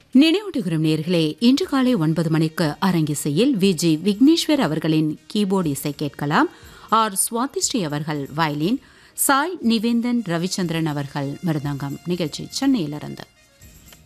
நினைவூட்டுகிறோம் நேர்களே, இன்று காலை 9 மணிக்கு அரங்கிசையில் வி.ஜி. விக்னேஸ்வர் அவர்களின் கீபோர்டு இசை கேட்கலாம். ஆர். சுவாதிஸ்ரீ அவர்கள் வயலின், சாய் நிவேந்தன் ரவிச்சந்திரன் அவர்கள் மிருதங்கம். நிகழ்ச்சி சென்னையிலிருந்து.